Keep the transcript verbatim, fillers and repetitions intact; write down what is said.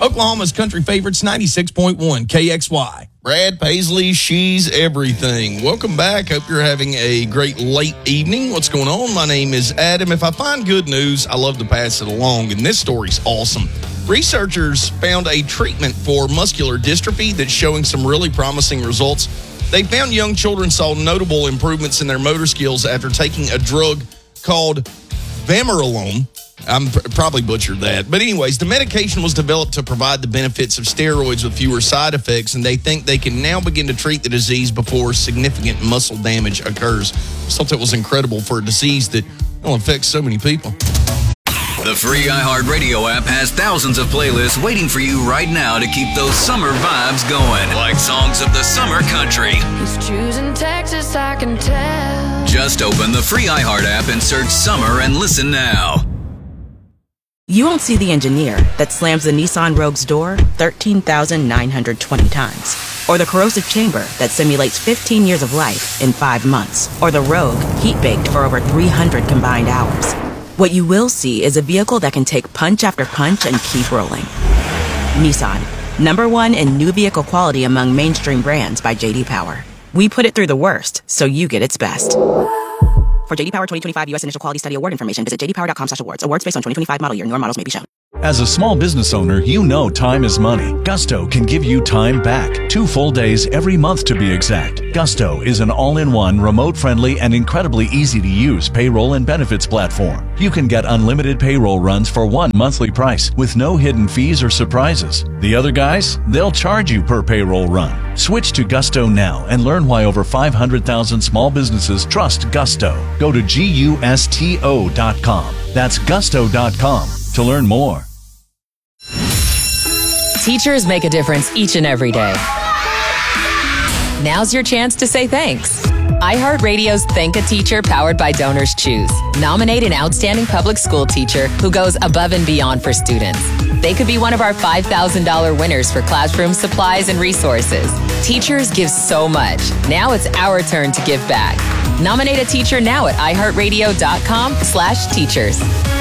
Oklahoma's country favorites, ninety-six point one K X Y. Brad Paisley, she's everything. Welcome back. Hope you're having a great late evening. What's going on? My name is Adam. If I find good news, I love to pass it along, and this story's awesome. Researchers found a treatment for muscular dystrophy that's showing some really promising results. They found young children saw notable improvements in their motor skills after taking a drug called vamorolone. I'm pr- probably butchered that. But anyways, the medication was developed to provide the benefits of steroids with fewer side effects, and they think they can now begin to treat the disease before significant muscle damage occurs. I thought that was incredible for a disease that well, affects so many people. The free iHeartRadio app has thousands of playlists waiting for you right now to keep those summer vibes going. Like songs of the summer country. He's choosing Texas, I can tell. Just open the free iHeart app and search summer and listen now. You won't see the engineer that slams the Nissan Rogue's door thirteen thousand nine hundred twenty times. Or the corrosive chamber that simulates fifteen years of life in five months. Or the Rogue heat-baked for over three hundred combined hours. What you will see is a vehicle that can take punch after punch and keep rolling. Nissan, number one in new vehicle quality among mainstream brands by J D Power. We put it through the worst, so you get its best. For J D Power twenty twenty-five U S Initial Quality Study Award information, visit j d power dot com slash awards. Awards based on twenty twenty-five model year. Newer models may be shown. As a small business owner, you know time is money. Gusto can give you time back. Two full days every month to be exact. Gusto is an all-in-one, remote-friendly, and incredibly easy-to-use payroll and benefits platform. You can get unlimited payroll runs for one monthly price with no hidden fees or surprises. The other guys, they'll charge you per payroll run. Switch to Gusto now and learn why over five hundred thousand small businesses trust Gusto. Go to gusto dot com. That's gusto dot com to learn more. Teachers make a difference each and every day. Now's your chance to say thanks. iHeartRadio's Thank a Teacher powered by Donors Choose. Nominate an outstanding public school teacher who goes above and beyond for students. They could be one of our five thousand dollars winners for classroom supplies and resources. Teachers give so much. Now it's our turn to give back. Nominate a teacher now at iHeartRadio dot com slash teachers.